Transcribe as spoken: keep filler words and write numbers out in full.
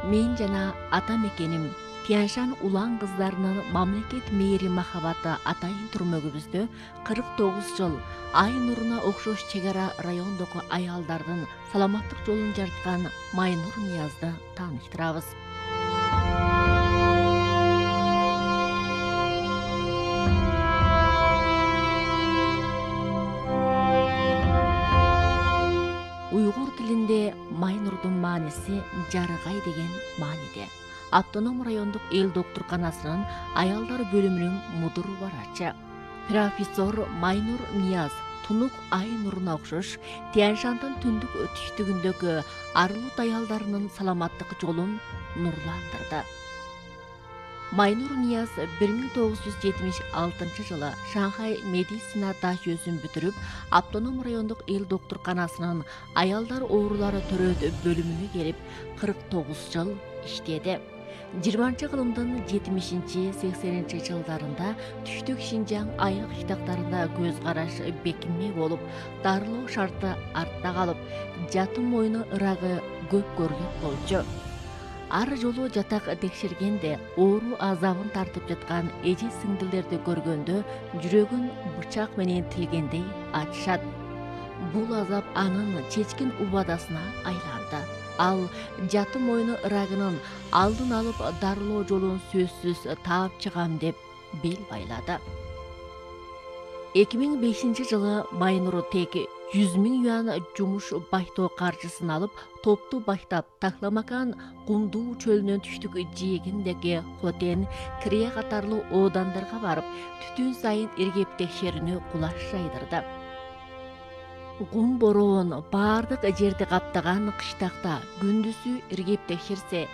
Мен жана ата мекеним Тяньшан улан кыздарынын мамлекет мээри махабаты атайын түрмөгүбүздө кырк тогуз жыл ай нуруна окшош чек ара райондогу аялдардын саламаттык жолун жарткан Майнур Ниязды тааныштырабыз. Уйгур тилинде Майнурдун мааниси жарыгай деген мааниде. Автоном райондук эл доктурканасынын аялдар бөлүмүнүн мудур барачы. Профессор Майнур Нияз тунук ай нуруна окшош Тяньшандын түндүк түштүгүндөгү арылут аялдарынын саламаттык жолун нурландырды. Майнур Нияз бир миң тогуз жүз жетимиш алтынчы жылы Шанхай медицина даш өзүн бүтүрүп, автоном райондук эл доктурканасынын аялдар оорулары төрөт бөлүмүнө келип, кырк тогуз жыл иштеди. жыйырманчы кылымдын жетимишинчи сексенинчи жылдарында түштүк Шинжаң айыл кыштактарында көз караш бекинме болуп, дарылоо шарты артта калып, жатым мойну ырагы көп көрүлөт болчу. Ар жолу жатак текшергенде оору азабын тартып жаткан эже сиңдилерди көргөндө жүрөгүн бычак менен тилгендей ачышат. Бул азап анын чечкин убадасына айланды. Ал жатым мойну ырагынын алдын алып дарылоо жолун сөзсүз таап чыгам деп бел байлады. эки миң бешинчи жылы Майнур тек жүз миң юан жумуш баштоо каржысын алып, топту баштап Тахламакан кумдуу чөлүнүн түштүк жээгиндеги Хотен, Кирие катарлуу оодандарга барып, түтүн сайын иргеп текшерүүнү кулаш жайдырды. Кум бороон баардык жерди каптаган кыштакта күндүзү иргеп текшерсе,